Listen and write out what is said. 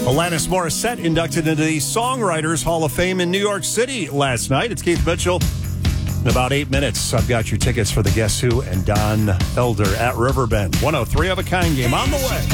Alanis Morissette inducted into the Songwriters Hall of Fame in New York City last night. It's Keith Mitchell. In about 8 minutes, I've got your tickets for the Guess Who and Don Felder at Riverbend. 103 of a kind game on the way.